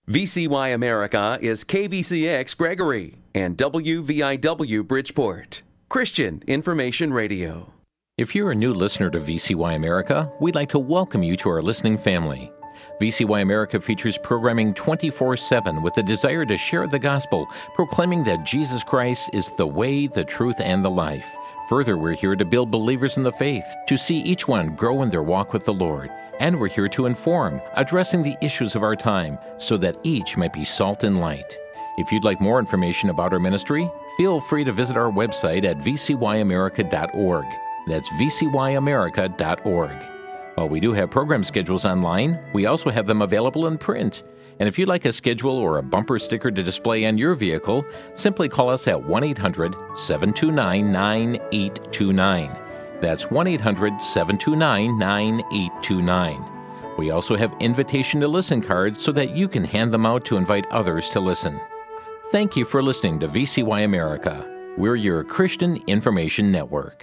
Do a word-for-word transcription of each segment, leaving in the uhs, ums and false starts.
V C Y America is K V C X Gregory and W V I W Bridgeport, Christian Information Radio. If you're a new listener to V C Y America, we'd like to welcome you to our listening family. V C Y America features programming twenty-four seven with the desire to share the gospel, proclaiming that Jesus Christ is the way, the truth, and the life. Further, we're here to build believers in the faith, to see each one grow in their walk with the Lord. And we're here to inform, addressing the issues of our time, so that each might be salt and light. If you'd like more information about our ministry, feel free to visit our website at v c y america dot org. That's v c y america dot org. While we do have program schedules online, we also have them available in print. And if you'd like a schedule or a bumper sticker to display on your vehicle, simply call us at one eight hundred seven two nine nine eight two nine. That's one eight hundred seven two nine nine eight two nine. We also have invitation to listen cards so that you can hand them out to invite others to listen. Thank you for listening to V C Y America. We're your Christian Information Network.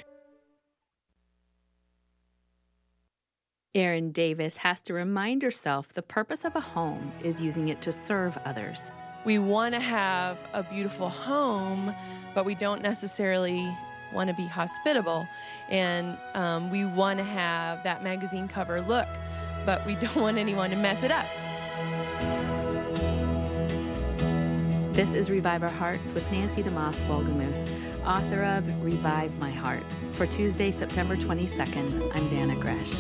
Erin Davis has to remind herself the purpose of a home is using it to serve others. We want to have a beautiful home, but we don't necessarily want to be hospitable. And um, we want to have that magazine cover look, but we don't want anyone to mess it up. This is Revive Our Hearts with Nancy DeMoss Wolgemuth, author of Revive My Heart. For Tuesday, September twenty-second, I'm Dana Gresh.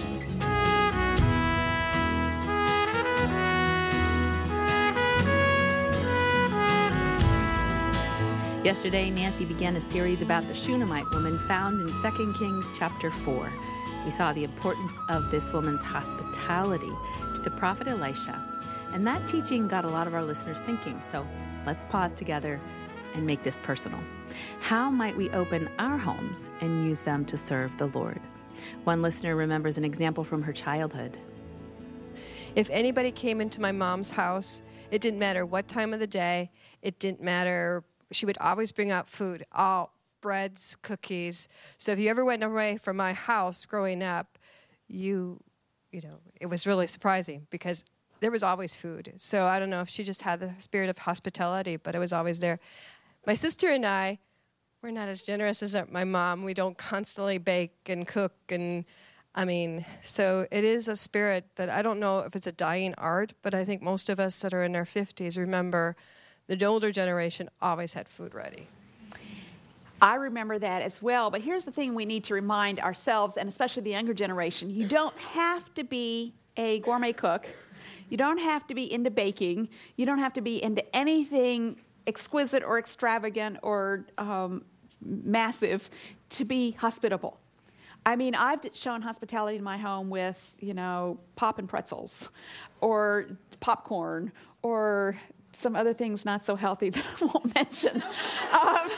Yesterday, Nancy began a series about the Shunammite woman found in Second Kings chapter four. We saw the importance of this woman's hospitality to the prophet Elisha, and that teaching got a lot of our listeners thinking. So let's pause together and make this personal. How might we open our homes and use them to serve the Lord? One listener remembers an example from her childhood. If anybody came into my mom's house, it didn't matter what time of the day, it didn't matter. She would always bring out food, all breads, cookies. So if you ever went away from my house growing up, you, you know, it was really surprising because there was always food. So I don't know if she just had the spirit of hospitality, but it was always there. My sister and I, we're not as generous as my mom. We don't constantly bake and cook. And I mean, so it is a spirit that I don't know if it's a dying art, but I think most of us that are in our fifties remember the older generation always had food ready. I remember that as well. But here's the thing we need to remind ourselves, and especially the younger generation. You don't have to be a gourmet cook. You don't have to be into baking. You don't have to be into anything exquisite or extravagant or um, massive to be hospitable. I mean, I've shown hospitality in my home with, you know, pop and pretzels or popcorn or some other things not so healthy that I won't mention. um,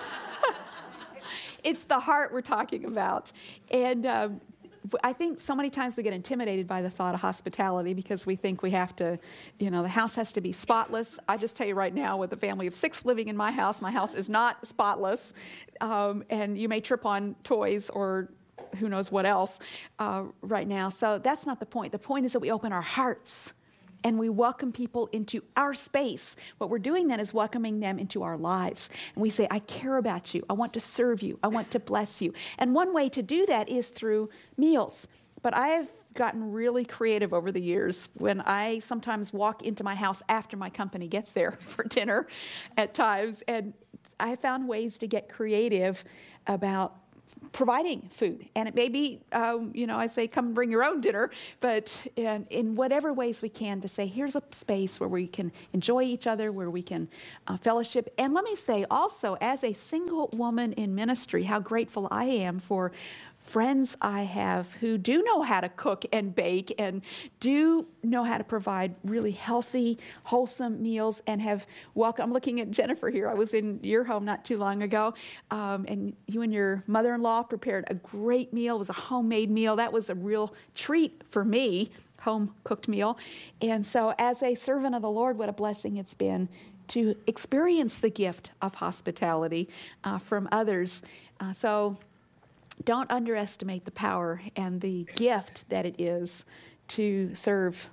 it's the heart we're talking about. And um, I think so many times we get intimidated by the thought of hospitality because we think we have to, you know, the house has to be spotless. I just tell you right now, with a family of six living in my house, my house is not spotless. Um, and you may trip on toys or who knows what else uh, right now. So that's not the point. The point is that we open our hearts and we welcome people into our space. What we're doing then is welcoming them into our lives. And we say, I care about you. I want to serve you. I want to bless you. And one way to do that is through meals. But I've gotten really creative over the years when I sometimes walk into my house after my company gets there for dinner at times. And I found ways to get creative about providing food. And it may be, um, you know, I say, come bring your own dinner, but in, in whatever ways we can to say, here's a space where we can enjoy each other, where we can uh, fellowship. And let me say also, as a single woman in ministry, how grateful I am for friends I have who do know how to cook and bake and do know how to provide really healthy, wholesome meals and have welcome. I'm looking at Jennifer here. I was in your home not too long ago, um, and you and your mother-in-law prepared a great meal. It was a homemade meal. That was a real treat for me, home-cooked meal. And so as a servant of the Lord, what a blessing it's been to experience the gift of hospitality uh, from others. Uh, so don't underestimate the power and the gift that it is to serve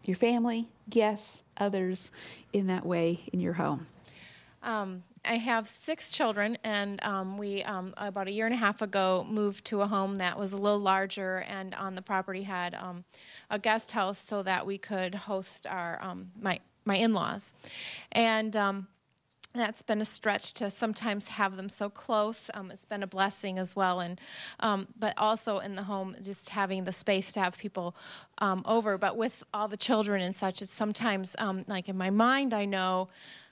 your family, guests, others in that way in your home? Um, I have six children, and um, we, um, about a year and a half ago, moved to a home that was a little larger, and on the property had um, a guest house so that we could host our um, my my in-laws. And um, that's been a stretch to sometimes have them so close. Um, it's been a blessing as well, and um, but also in the home, just having the space to have people um, over. But with all the children and such, it's sometimes, um, like in my mind, I know,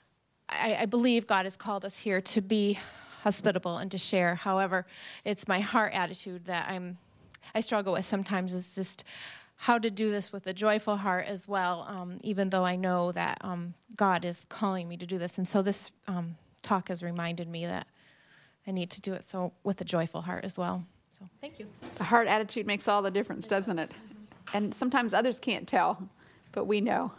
I, I believe God has called us here to be hospitable and to share. However, it's my heart attitude that I'm, I struggle with sometimes, is just how to do this with a joyful heart as well, um, even though I know that um, God is calling me to do this. And so this um, talk has reminded me that I need to do it so with a joyful heart as well. So thank you. The heart attitude makes all the difference, doesn't it? And sometimes others can't tell, but we know.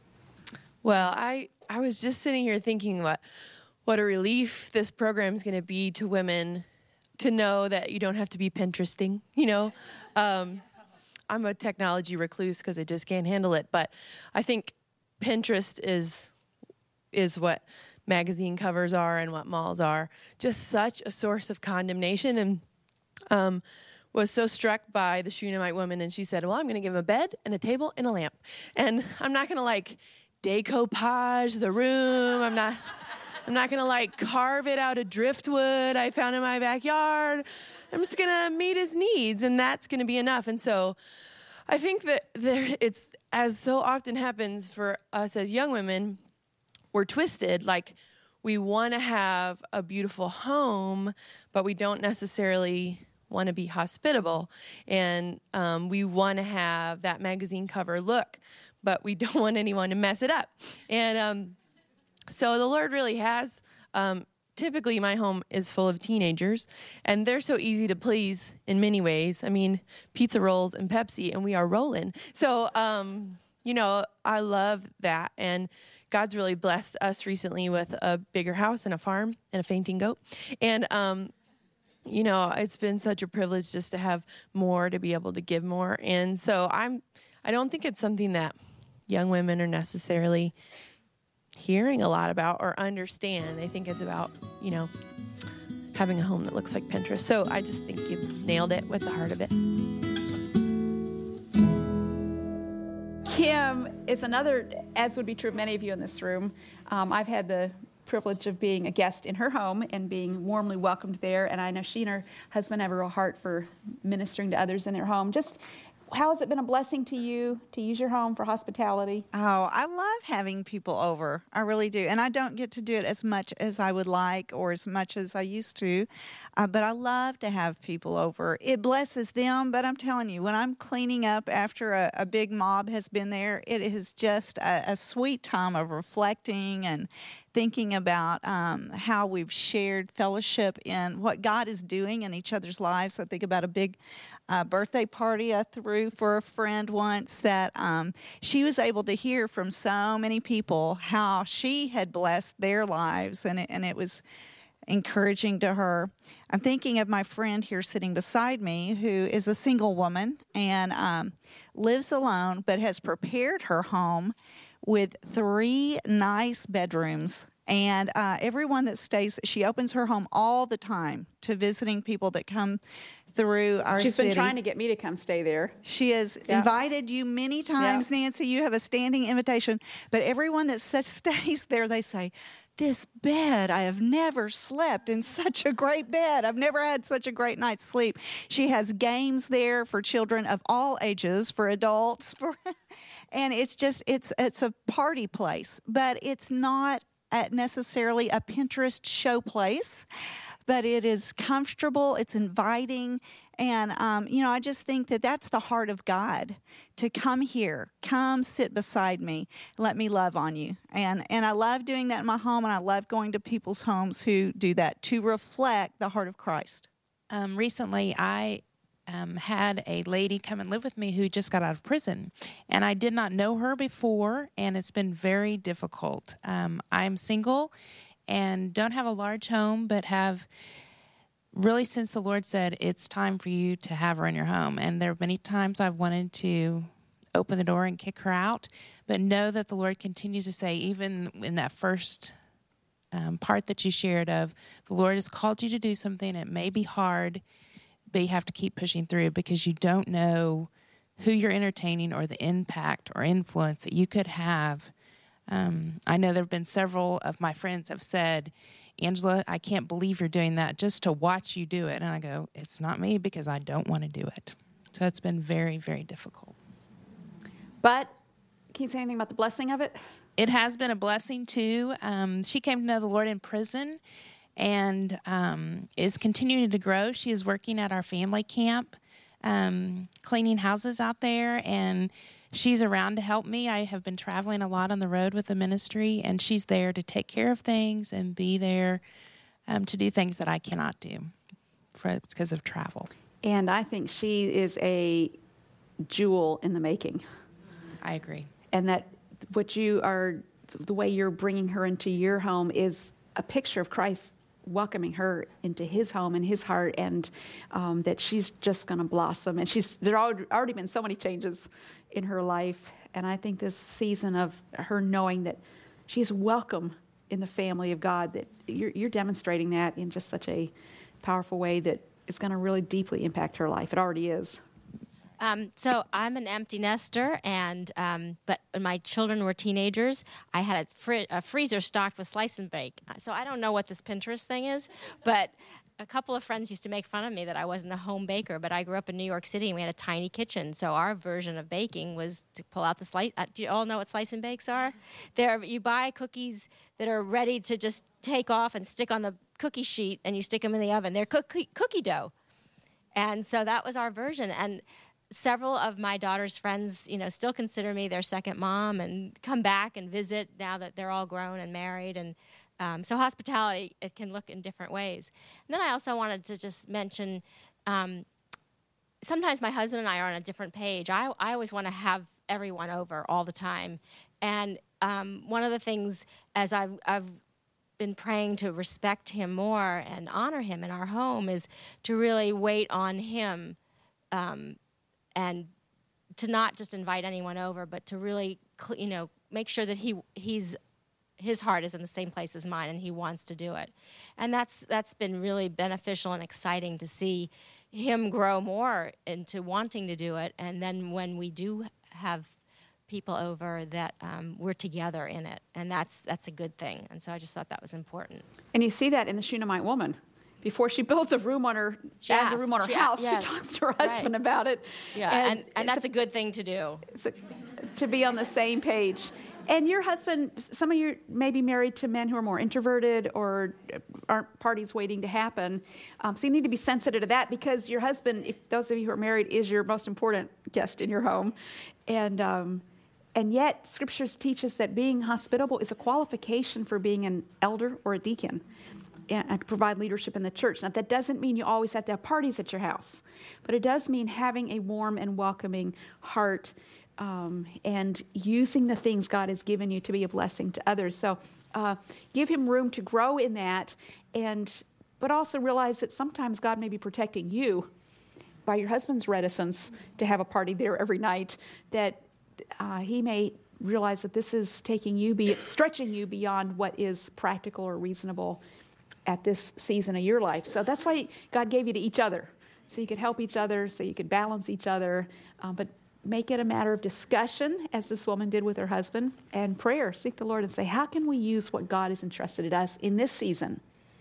Well, I, I was just sitting here thinking what what a relief this program is going to be to women to know that you don't have to be Pinteresting, you know. Um, I'm a technology recluse because I just can't handle it, but I think Pinterest is is what magazine covers are and what malls are. Just such a source of condemnation, and um, was so struck by the Shunammite woman, and she said, well, I'm going to give him a bed and a table and a lamp, and I'm not going to like decoupage the room. I'm not I'm not going to like carve it out of driftwood I found in my backyard. I'm just going to meet his needs, and that's going to be enough. And so I think that there, it's, as so often happens for us as young women, we're twisted. Like, we want to have a beautiful home, but we don't necessarily want to be hospitable. And um, we want to have that magazine cover look, but we don't want anyone to mess it up. And um, so the Lord really has... Um, Typically, my home is full of teenagers, and they're so easy to please in many ways. I mean, pizza rolls and Pepsi, and we are rolling. So, um, you know, I love that. And God's really blessed us recently with a bigger house and a farm and a fainting goat. And, um, you know, it's been such a privilege just to have more, to be able to give more. And so I'm, I don't think it's something that young women are necessarily hearing a lot about or understand. They think it's about, you know, having a home that looks like Pinterest. So I just think you nailed it with the heart of it. Kim is another, as would be true of many of you in this room. Um, I've had the privilege of being a guest in her home and being warmly welcomed there. And I know she and her husband have a real heart for ministering to others in their home. Just how has it been a blessing to you to use your home for hospitality? Oh, I love having people over. I really do. And I don't get to do it as much as I would like or as much as I used to. Uh, but I love to have people over. It blesses them. But I'm telling you, when I'm cleaning up after a, a big mob has been there, it is just a, a sweet time of reflecting and thinking about um, how we've shared fellowship in what God is doing in each other's lives. I think about a big uh, birthday party I threw for a friend once that um, she was able to hear from so many people how she had blessed their lives, and it, and it was encouraging to her. I'm thinking of my friend here sitting beside me who is a single woman and um, lives alone but has prepared her home with three nice bedrooms. And uh, everyone that stays, she opens her home all the time to visiting people that come through our She's city. been trying to get me to come stay there. She has Yep. invited you many times, Yep. Nancy. You have a standing invitation. But everyone that s- stays there, they say, this bed, I have never slept in such a great bed. I've never had such a great night's sleep. She has games there for children of all ages, for adults, for, and it's just, it's it's a party place. But it's not at necessarily a Pinterest show place, but it is comfortable, it's inviting, and, um, you know, I just think that that's the heart of God, to come here, come sit beside me, let me love on you. And, and I love doing that in my home, and I love going to people's homes who do that, to reflect the heart of Christ. Um, recently, I um, had a lady come and live with me who just got out of prison, and I did not know her before, and it's been very difficult. Um, I'm single and don't have a large home, but have really, since the Lord said it's time for you to have her in your home, and there are many times I've wanted to open the door and kick her out, but know that the Lord continues to say, even in that first um, part that you shared of, the Lord has called you to do something. It may be hard, but you have to keep pushing through because you don't know who you're entertaining or the impact or influence that you could have. Um, I know there have been several of my friends have said, Angela, I can't believe you're doing that just to watch you do it. And I go, it's not me because I don't want to do it. So it's been very, very difficult. But can you say anything about the blessing of it? It has been a blessing, too. Um, she came to know the Lord in prison and um, is continuing to grow. She is working at our family camp, um, cleaning houses out there, and she's around to help me. I have been traveling a lot on the road with the ministry, and she's there to take care of things and be there um, to do things that I cannot do for because of travel. And I think she is a jewel in the making. I agree. And that what you are, the way you're bringing her into your home is a picture of Christ welcoming her into his home and his heart, and um, that she's just going to blossom. And she's there already been so many changes in her life, and I think this season of her knowing that she's welcome in the family of God, that you're, you're demonstrating that in just such a powerful way that is going to really deeply impact her life. It already is. Um, so I'm an empty nester, and um, but when my children were teenagers, I had a, fr- a freezer stocked with slice and bake. So I don't know what this Pinterest thing is, but a couple of friends used to make fun of me that I wasn't a home baker, but I grew up in New York City, and we had a tiny kitchen. So our version of baking was to pull out the slice. Uh, do you all know what slice and bakes are? They're, you buy cookies that are ready to just take off and stick on the cookie sheet, and you stick them in the oven. They're cookie, cookie dough. And so that was our version. And several of my daughter's friends, you know, still consider me their second mom and come back and visit now that they're all grown and married. And um, so hospitality, it can look in different ways. And then I also wanted to just mention, um, sometimes my husband and I are on a different page. I, I always want to have everyone over all the time. And um, one of the things, as I've, I've been praying to respect him more and honor him in our home, is to really wait on him, um, and to not just invite anyone over, but to really, you know, make sure that he he's his heart is in the same place as mine, and he wants to do it. And that's that's been really beneficial and exciting to see him grow more into wanting to do it. And then when we do have people over, that um, we're together in it, and that's that's a good thing. And so I just thought that was important. And you see that in the Shunammite woman. Before she builds a room on her, she adds a room on her she, house, yes, she talks to her husband right. about it. Yeah, and, and, and that's a, a good thing to do. It's a, to be on the same page. And your husband, some of you may be married to men who are more introverted or aren't parties waiting to happen. Um, so you need to be sensitive to that, because your husband, if those of you who are married, is your most important guest in your home. And um, and yet, Scriptures teach us that being hospitable is a qualification for being an elder or a deacon, and to provide leadership in the church. Now, that doesn't mean you always have to have parties at your house, but it does mean having a warm and welcoming heart, um, and using the things God has given you to be a blessing to others. So uh, give him room to grow in that, and but also realize that sometimes God may be protecting you by your husband's reticence to have a party there every night, that uh, he may realize that this is taking you, be stretching you beyond what is practical or reasonable at this season of your life. So that's why God gave you to each other, so you could help each other, so you could balance each other, um, but make it a matter of discussion, as this woman did with her husband, and prayer. Seek the Lord and say, how can we use what God has entrusted to us in this season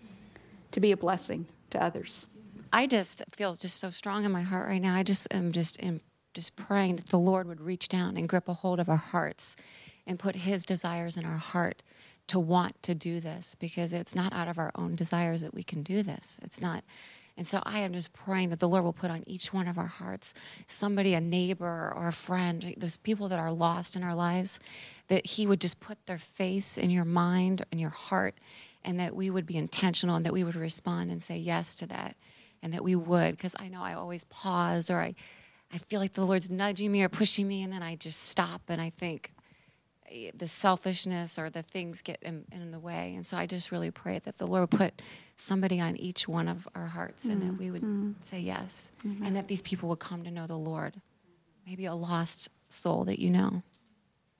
to be a blessing to others? I just feel just so strong in my heart right now. I just am just am just praying that the Lord would reach down and grip a hold of our hearts and put his desires in our heart to want to do this, because it's not out of our own desires that we can do this. It's not. And so I am just praying that the Lord will put on each one of our hearts somebody, a neighbor or a friend, those people that are lost in our lives, that he would just put their face in your mind and your heart, and that we would be intentional and that we would respond and say yes to that, and that we would, because I know I always pause, or I, I feel like the Lord's nudging me or pushing me, and then I just stop and I think, the selfishness or the things get in, in the way. And so I just really pray that the Lord would put somebody on each one of our hearts, and mm-hmm. that we would mm-hmm. say yes, mm-hmm. and that these people would come to know the Lord, maybe a lost soul that you know.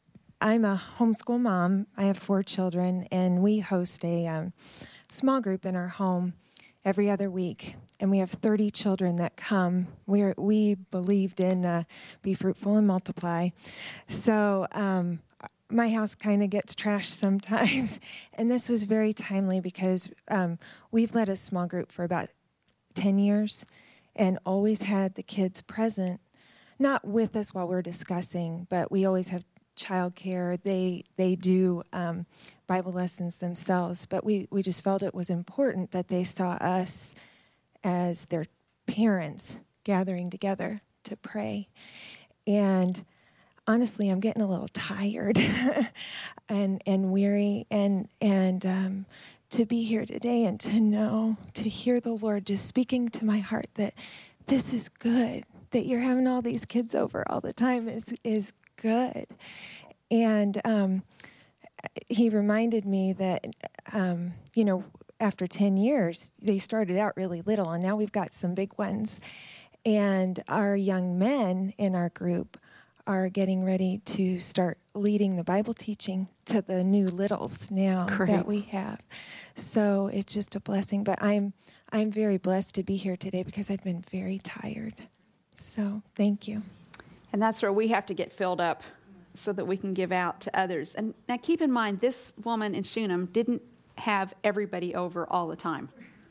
I'm a homeschool mom. I have four children, and we host a um, small group in our home every other week. And we have thirty children that come. We we believed in uh, be fruitful and multiply. So um, my house kind of gets trashed sometimes. And this was very timely because um, we've led a small group for about ten years and always had the kids present, not with us while we're discussing, but we always have childcare. They they do um, Bible lessons themselves, but we, we just felt it was important that they saw us as their parents gathering together to pray. And honestly, I'm getting a little tired and and weary, and and um, to be here today and to know, to hear the Lord just speaking to my heart that this is good, that you're having all these kids over all the time is is good. And um, he reminded me that, um, you know, after ten years, they started out really little, and now we've got some big ones. And our young men in our group are getting ready to start leading the Bible teaching to the new littles now Great. That we have. So it's just a blessing. But I'm I'm very blessed to be here today because I've been very tired. So thank you. And that's where we have to get filled up so that we can give out to others. And now keep in mind, this woman in Shunem didn't have everybody over all the time.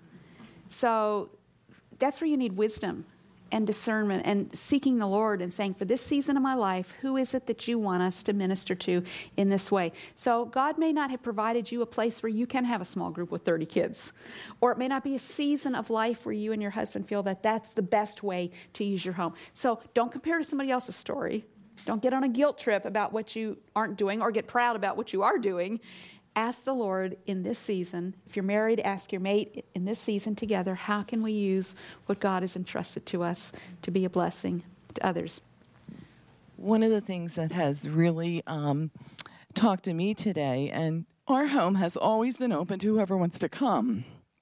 So that's where you need wisdom and discernment and seeking the Lord and saying, for this season of my life, who is it that you want us to minister to in this way? So God may not have provided you a place where you can have a small group with thirty kids. Or it may not be a season of life where you and your husband feel that that's the best way to use your home. So don't compare to somebody else's story. Don't get on a guilt trip about what you aren't doing or get proud about what you are doing. Ask the Lord in this season, if you're married, ask your mate in this season together, how can we use what God has entrusted to us to be a blessing to others? One of the things that has really um, talked to me today, and our home has always been open to whoever wants to come.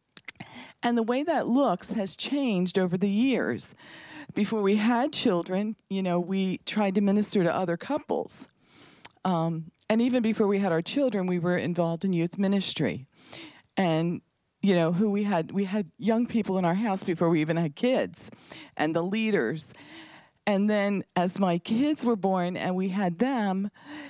And the way that looks has changed over the years. Before we had children, you know, we tried to minister to other couples. Um, and even before we had our children, we were involved in youth ministry. And, you know, who we had, we had young people in our house before we even had kids, and the leaders. And then as my kids were born and we had them,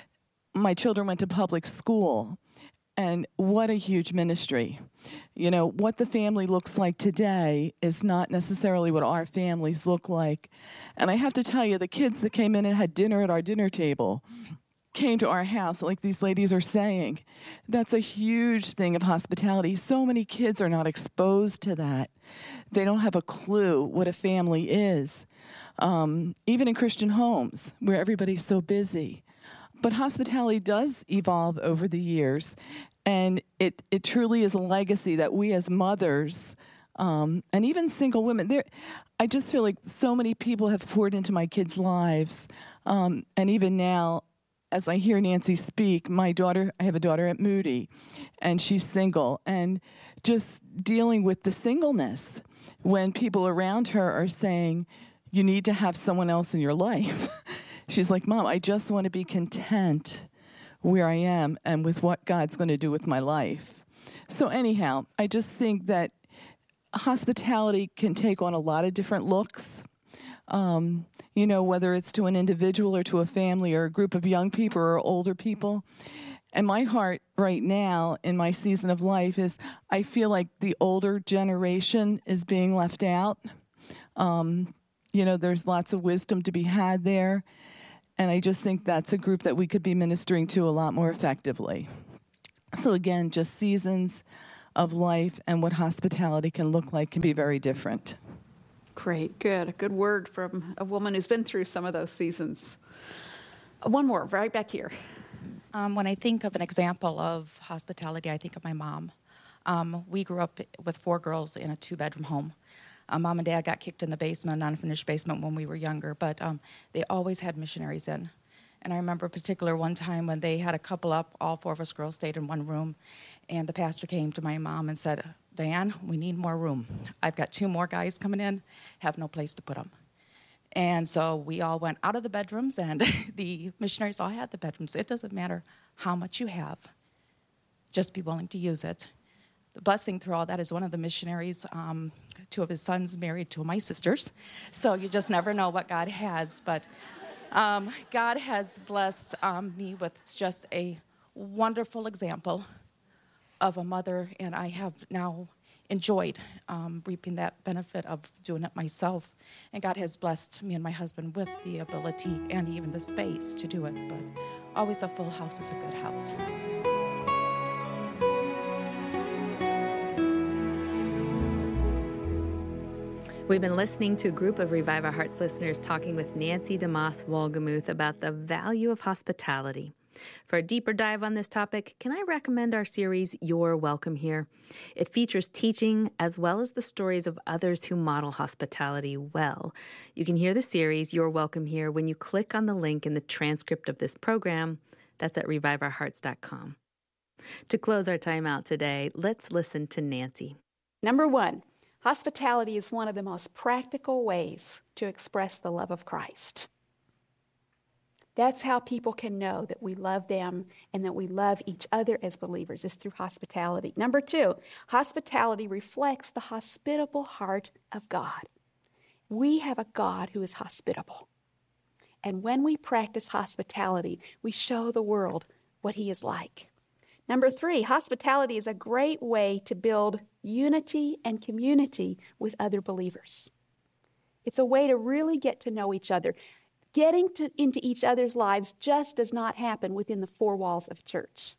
my children went to public school. And what a huge ministry. You know, what the family looks like today is not necessarily what our families look like. And I have to tell you, the kids that came in and had dinner at our dinner table came to our house, like these ladies are saying. That's a huge thing of hospitality. So many kids are not exposed to that. They don't have a clue what a family is, um, even in Christian homes where everybody's so busy. But hospitality does evolve over the years, and it, it truly is a legacy that we as mothers, um, and even single women, there, I just feel like so many people have poured into my kids' lives, um, and even now, as I hear Nancy speak, my daughter, I have a daughter at Moody, and she's single, and just dealing with the singleness when people around her are saying, you need to have someone else in your life. She's like, Mom, I just want to be content where I am and with what God's going to do with my life. So anyhow, I just think that hospitality can take on a lot of different looks. Um, you know, whether it's to an individual or to a family or a group of young people or older people. And my heart right now in my season of life is I feel like the older generation is being left out. Um, you know, there's lots of wisdom to be had there. And I just think that's a group that we could be ministering to a lot more effectively. So again, just seasons of life and what hospitality can look like can be very different. Great, good. A good word from a woman who's been through some of those seasons. One more, right back here. Um, when I think of an example of hospitality, I think of my mom. Um, we grew up with four girls in a two-bedroom home. Uh, Mom and Dad got kicked in the basement, unfinished basement, when we were younger, but um, they always had missionaries in. And I remember a particular one time when they had a couple up, all four of us girls stayed in one room, and the pastor came to my mom and said, Diane, we need more room. I've got two more guys coming in, have no place to put them. And so we all went out of the bedrooms, and the missionaries all had the bedrooms. It doesn't matter how much you have, just be willing to use it. The blessing through all that is one of the missionaries, um, two of his sons married two of my sisters. So you just never know what God has. But um, God has blessed um, me with just a wonderful example of a mother, and I have now enjoyed um, reaping that benefit of doing it myself. And God has blessed me and my husband with the ability and even the space to do it. But always a full house is a good house. We've been listening to a group of Revive Our Hearts listeners talking with Nancy DeMoss Wolgemuth about the value of hospitality. For a deeper dive on this topic, can I recommend our series, You're Welcome Here? It features teaching as well as the stories of others who model hospitality well. You can hear the series, You're Welcome Here, when you click on the link in the transcript of this program. That's at revive our hearts dot com. To close our time out today, let's listen to Nancy. Number one, hospitality is one of the most practical ways to express the love of Christ. That's how people can know that we love them and that we love each other as believers, is through hospitality. Number two, hospitality reflects the hospitable heart of God. We have a God who is hospitable. And when we practice hospitality, we show the world what he is like. Number three, hospitality is a great way to build unity and community with other believers. It's a way to really get to know each other. Getting to, into each other's lives just does not happen within the four walls of church.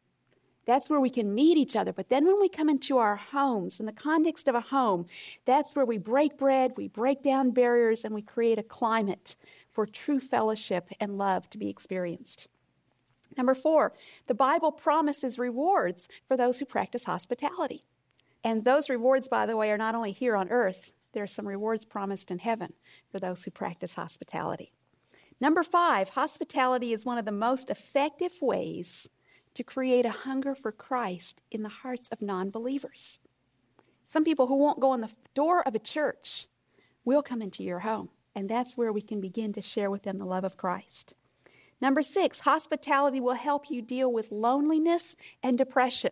That's where we can meet each other. But then when we come into our homes, in the context of a home, that's where we break bread, we break down barriers, and we create a climate for true fellowship and love to be experienced. Number four, the Bible promises rewards for those who practice hospitality. And those rewards, by the way, are not only here on earth, there are some rewards promised in heaven for those who practice hospitality. Number five, hospitality is one of the most effective ways to create a hunger for Christ in the hearts of non-believers. Some people who won't go in the door of a church will come into your home, and that's where we can begin to share with them the love of Christ. Number six, hospitality will help you deal with loneliness and depression.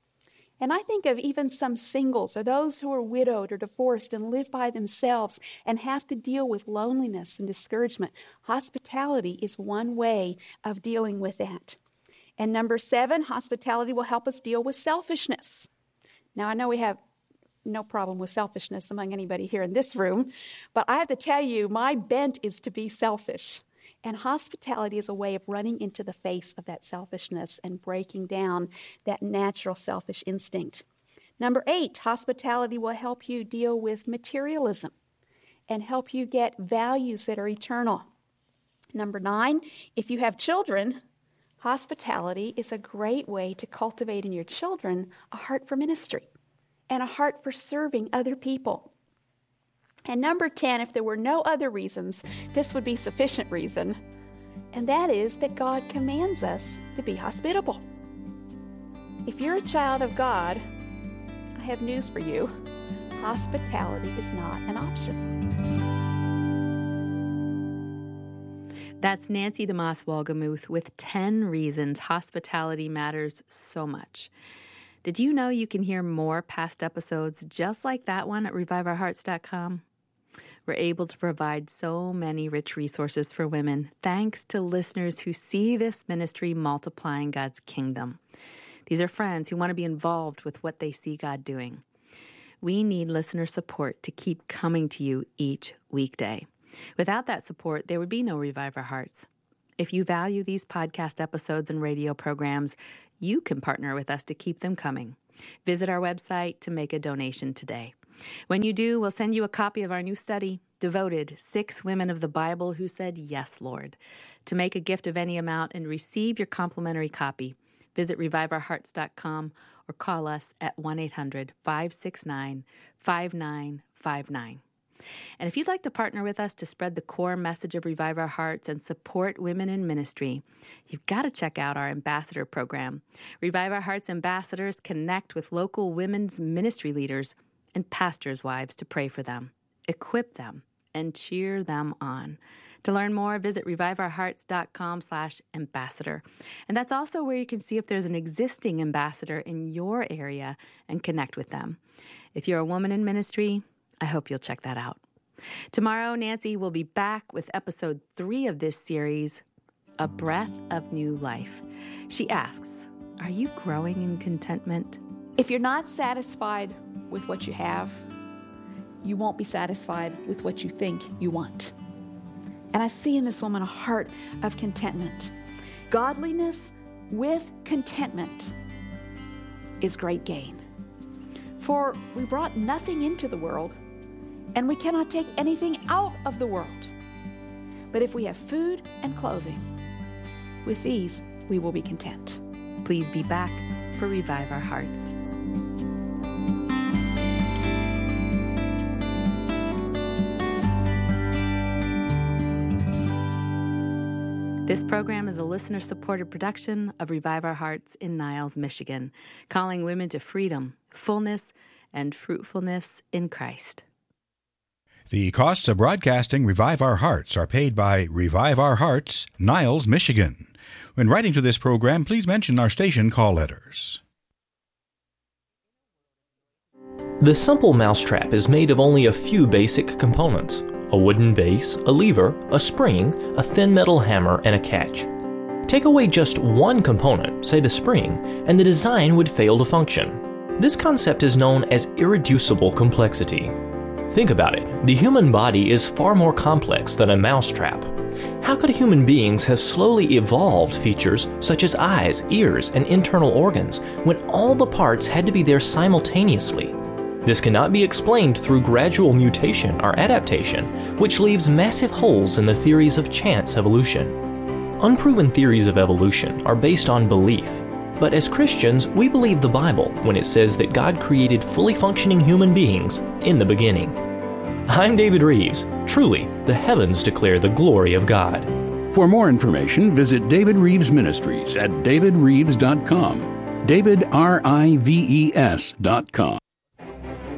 And I think of even some singles or those who are widowed or divorced and live by themselves and have to deal with loneliness and discouragement. Hospitality is one way of dealing with that. And number seven, hospitality will help us deal with selfishness. Now, I know we have no problem with selfishness among anybody here in this room, but I have to tell you, my bent is to be selfish. And hospitality is a way of running into the face of that selfishness and breaking down that natural selfish instinct. Number eight, hospitality will help you deal with materialism and help you get values that are eternal. Number nine, if you have children, hospitality is a great way to cultivate in your children a heart for ministry and a heart for serving other people. And number ten, if there were no other reasons, this would be sufficient reason, and that is that God commands us to be hospitable. If you're a child of God, I have news for you. Hospitality is not an option. That's Nancy DeMoss Wolgemuth with ten reasons hospitality matters so much. Did you know you can hear more past episodes just like that one at revive our hearts dot com? We're able to provide so many rich resources for women thanks to listeners who see this ministry multiplying God's kingdom. These are friends who want to be involved with what they see God doing. We need listener support to keep coming to you each weekday. Without that support, there would be no Revive Our Hearts. If you value these podcast episodes and radio programs, you can partner with us to keep them coming. Visit our website to make a donation today. When you do, we'll send you a copy of our new study, Devoted, Six Women of the Bible Who Said Yes, Lord. To make a gift of any amount and receive your complimentary copy, visit revive our hearts dot com or call us at one eight hundred, five six nine, five nine five nine. And if you'd like to partner with us to spread the core message of Revive Our Hearts and support women in ministry, you've got to check out our ambassador program. Revive Our Hearts ambassadors connect with local women's ministry leaders and pastors' wives to pray for them, equip them, and cheer them on. To learn more, visit reviveourhearts.com slash ambassador. And that's also where you can see if there's an existing ambassador in your area and connect with them. If you're a woman in ministry, I hope you'll check that out. Tomorrow, Nancy will be back with episode three of this series, A Breath of New Life. She asks, are you growing in contentment? If you're not satisfied with what you have, you won't be satisfied with what you think you want. And I see in this woman a heart of contentment. Godliness with contentment is great gain. For we brought nothing into the world, and we cannot take anything out of the world. But if we have food and clothing, with these we will be content. Please be back for Revive Our Hearts. This program is a listener-supported production of Revive Our Hearts in Niles, Michigan, calling women to freedom, fullness, and fruitfulness in Christ. The costs of broadcasting Revive Our Hearts are paid by Revive Our Hearts, Niles, Michigan. When writing to this program, please mention our station call letters. The simple mousetrap is made of only a few basic components: a wooden base, a lever, a spring, a thin metal hammer, and a catch. Take away just one component, say the spring, and the design would fail to function. This concept is known as irreducible complexity. Think about it. The human body is far more complex than a mousetrap. How could human beings have slowly evolved features such as eyes, ears, and internal organs when all the parts had to be there simultaneously? This cannot be explained through gradual mutation or adaptation, which leaves massive holes in the theories of chance evolution. Unproven theories of evolution are based on belief, but as Christians, we believe the Bible when it says that God created fully functioning human beings in the beginning. I'm David Reeves. Truly, the heavens declare the glory of God. For more information, visit David Reeves Ministries at david reeves dot com. David, R I V E S dot com.